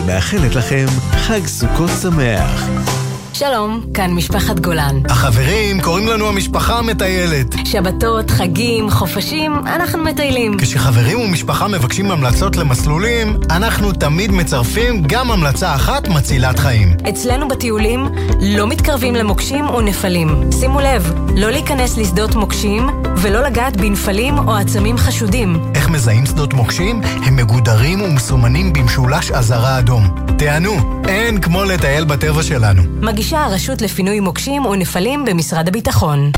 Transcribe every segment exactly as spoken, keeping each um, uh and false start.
מאחלת לכם חג סוכות שמח. שלום, כאן משפחת גולן. החברים, קוראים לנו המשפחה המטיילת. שבתות, חגים, חופשים, אנחנו מטיילים. כשחברים ומשפחה מבקשים המלצות למסלולים, אנחנו תמיד מצרפים גם המלצה אחת מצילת חיים. אצלנו בטיולים לא מתקרבים למוקשים או נפלים. שימו לב, לא להיכנס לשדות מוקשים ולא לגעת בנפלים או עצמים חשודים. איך מזהים שדות מוקשים? הם מגודרים ומסומנים במשולש אזהרה אדום. תענו, אין כמו לטייל בטבע שלנו. מגישה הרשות לפינוי מוקשים ונפלים במשרד הביטחון.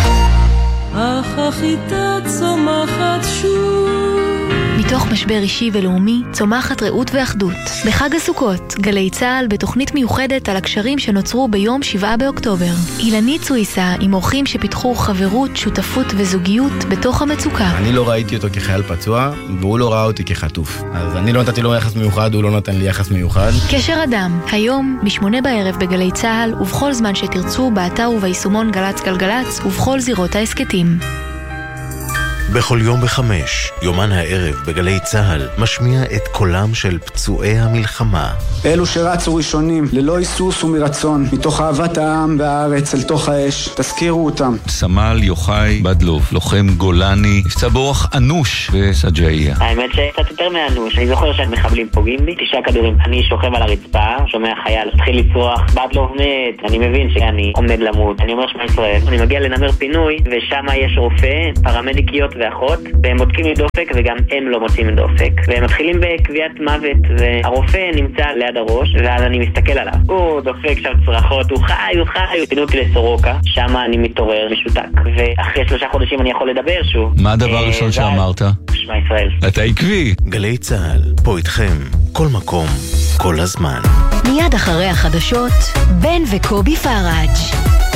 אך החיטה צומחת שוב. מתוך משבר אישי ולאומי צומחת רעות ואחדות. בחג הסוכות, גלי צהל בתוכנית מיוחדת על הקשרים שנוצרו ביום שבעה באוקטובר. אילנית סוויסה עם אורחים שפיתחו חברות, שותפות וזוגיות בתוך המצוקה. אני לא ראיתי אותו כחייל פצוע, והוא לא ראה אותי כחטוף. אז אני לא נתתי לו יחס מיוחד, הוא לא נתן לי יחס מיוחד. קשר אדם, היום משמונה בערב בגלי צהל, ובכל זמן שתרצו, באתר וביישומון גלץ גלגלץ, ובכל זירות העסקתים. בכל יום בחמש, יומן הערב בגלי צהל, משמיע את קולם של פצועי המלחמה. אלו שרצו ראשונים, ללא היסוס ומרצון, מתוך אהבת העם והארץ אל תוך האש, תזכירו אותם. סמל יוחאי בדלוב, לוחם גולני, נפצע באורח אנוש בסג'איה. האמת שקצת יותר מאנוש, אני זוכר שהמחבלים פוגעים בי, תשעה כדורים. אני שוכב על הרצפה, שומע חייל, התחיל לצרוח, בדלוב מת, אני מבין שאני עומד למות, אני אומר שמע ישראל. אני מגיע לנמר פינוי, ושם יש רופא, פרמדיקיות ואחות, והם בודקים לי דופק וגם הם לא מוצאים לי דופק, והם מתחילים בקביעת מוות, והרופא נמצא ליד הראש, ואז אני מסתכל עליו, הוא דופק שם צרחות, הוא חי, הוא חי, פינו אותי לסורוקה, שם אני מתעורר משותק, ואחרי שלושה חודשים אני יכול לדבר שוב. מה הדבר הראשון שאמרת? שמע ישראל. אתה עקבי. גלי צהל, פה איתכם, כל מקום, כל הזמן. מיד אחרי החדשות, בן וקובי פראג'.